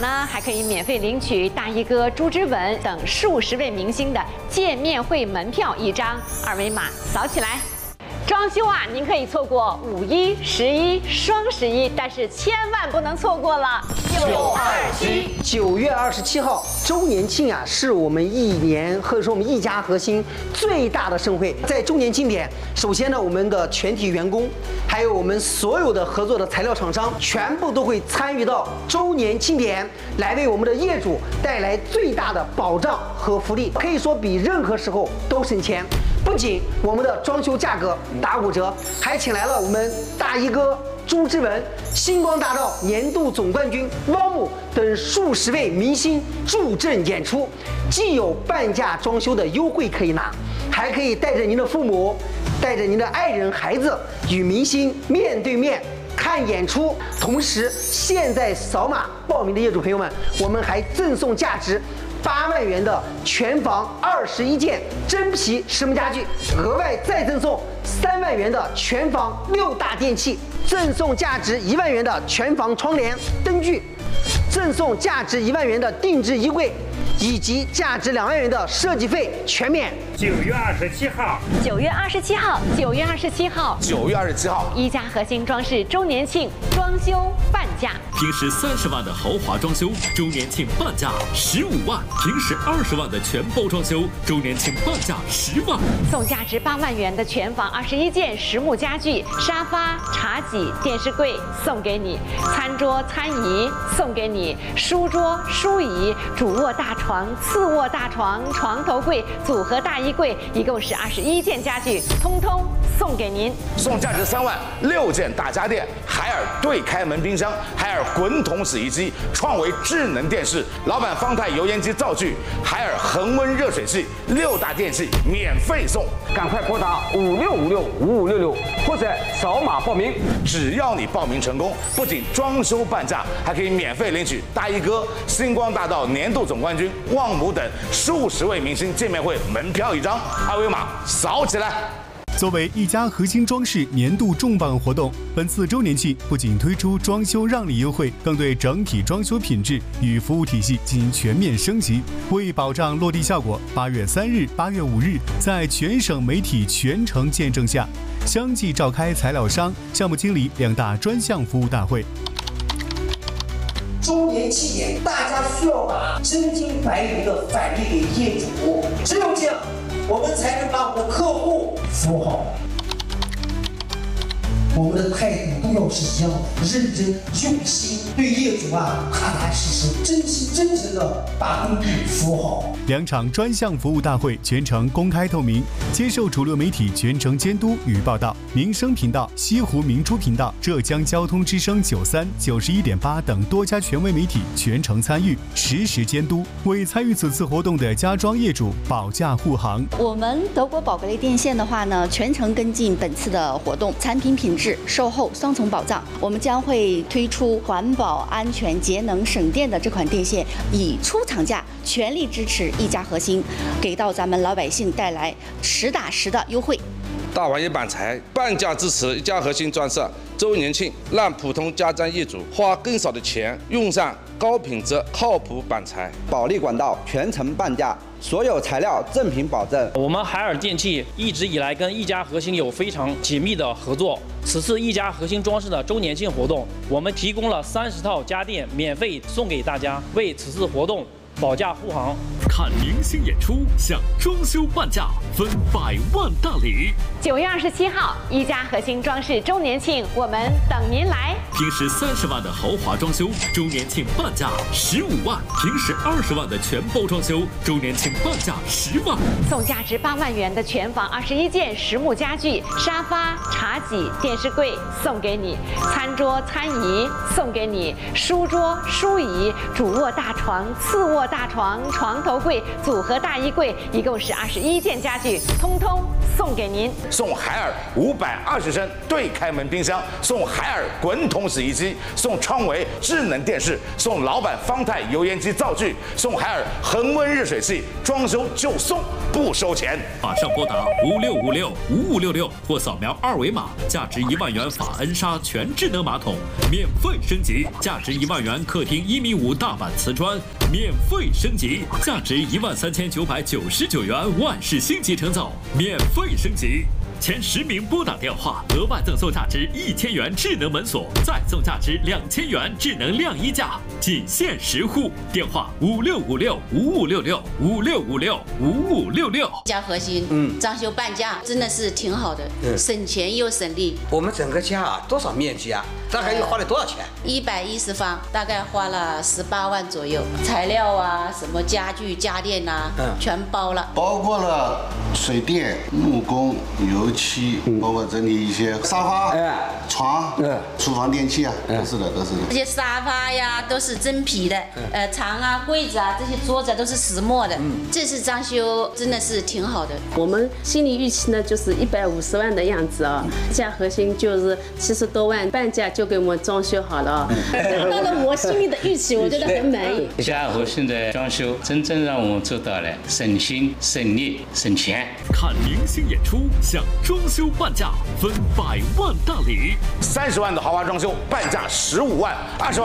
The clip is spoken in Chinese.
呢，还可以免费领取大衣哥、朱之文等数十位明星的见面会门票1张，二维码扫起来。 装修啊，您可以错过5一、11、双11，但是千万不能错过了 9月27号周年庆啊，是我们一年或者说我们一家核心最大的盛会。在周年庆典，首先呢，我们的全体员工，还有我们所有的合作的材料厂商，全部都会参与到周年庆典，来为我们的业主带来最大的保障和福利，可以说比任何时候都省钱。 不仅我们的装修价格打5折，还请来了我们大衣哥朱之文、星光大道年度总冠军汪姆等数十位明星助阵演出，既有半价装修的优惠可以拿，还可以带着您的父母、带着您的爱人、孩子与明星面对面看演出。同时，现在扫码报名的业主朋友们，我们还赠送价值 8万元的全房21件真皮实木家具，额外再赠送3万元的全房6大电器，赠送价值1万元的全房窗帘、灯具，赠送价值1万元的定制衣柜，以及价值2万元的设计费全免。 9月27号 ，9月27号，9月27号 ，9月27号， 一家核心装饰周年庆装修半价， 平时30万的豪华装修，周年庆半价15万；平时20万的全包装修，周年庆半价10万。 送价值8万元的全房21件实木家具，沙发、茶几、电视柜送给你，餐桌、餐椅送给你，书桌、书椅、主卧大床、次卧大床、床头柜、组合大衣柜，一共是21件家具，通通送给您。 送价值3万6件大家电，海尔对开门冰箱，海尔滚筒洗衣机，创维智能电视，老板方太油烟机灶具，海尔恒温热水器，6大电器免费送。 赶快拨打56565566，或者扫码报名。 只要你报名成功，不仅装修半价，还可以免费领取大衣哥、星光大道年度总冠军旺姆等数十位明星见面会门票1张，二维码扫起来。 作为一家核心装饰年度重磅活动，本次周年庆不仅推出装修让利优惠，更对整体装修品质与服务体系进行全面升级。为保障落地效果，8月3日、8月5日，在全省媒体全程见证下，相继召开材料商、项目经理2大专项服务大会。 周年庆典，大家需要把真金白银的返利给业主，只有这样，我们才能把我们的客户服务好。我们的态度都要是一样的，认真用心，对业主啊踏踏实实、真心真诚的把工地服务好。 2场专项服务大会全程公开透明，接受主流媒体全程监督与报道。民生频道、西湖明珠频道、浙江交通之声93、91.8等多家权威媒体全程参与，实时监督，为参与此次活动的家装业主保驾护航。 我们德国宝格丽电线的话呢，全程跟进本次的活动，产品品质、售后双重保障。我们将会推出环保、安全、节能、省电的这款电线，以出厂价全力支持一家核心，给到咱们老百姓带来实打实的优惠。 大玩意板材半价支持一家核心装饰周年庆，让普通家装业主花更少的钱，用上高品质、靠谱板材。 保利管道全程半价，所有材料正品保证。 我们海尔电器一直以来跟一家核心有非常紧密的合作。此次一家核心装饰的周年庆活动，我们提供了30套家电免费送给大家，为此次活动保驾护航。 看明星演出，享装修半价，分100万大礼。 9月27号，一家核心装饰周年庆，我们等您来。 平时30万的豪华装修，周年庆半价15万；平时20万的全包装修，周年庆半价10万。 送价值8万元的全房21件实木家具，沙发、茶几、电视柜送给你，餐桌、餐椅送给你，书桌、书椅、主卧大床、次卧卧大床、床头柜、组合大衣柜，一共是21件家具，通通送给您。 送海尔520升对开门冰箱，送海尔滚筒洗衣机，送创维智能电视，送老板方太油烟机灶具，送海尔恒温热水器，装修就送，不收钱。 马上拨打56565566或扫描2维码，价值1万元法恩莎全智能马桶免费升级，价值1万元客厅1.5米大板瓷砖免费升级，价值13999元万事星级成走免费升级。前10名拨打电话，额外赠送价值1000元智能门锁，再送价值2000元智能晾衣架，仅限10户。电话5656556656565566。 家核心，装修半价真的是挺好的，省钱又省力。 我们整个家啊，多少面积啊？大概又花了多少钱 ？110方，大概花了18万左右，材料啊，什么家具家电呐，全包了， 包括了水电、木工、油漆，包括整体一些沙发、床、厨房电器啊，都是的。 这些沙发呀都是真皮的，床啊、柜子啊，这些桌子都是石墨的。这次装修真的是挺好的。 我们心理预期呢就是150万的样子啊，家核心就是70多万，半价就给我们装修好了，达到了我心里的预期，我觉得很满意。 家核心的装修真正让我们做到了省心、省力、省钱。 看明星演出，享装修半价，分100万大礼。 30万的豪华装修，半价15万，20万。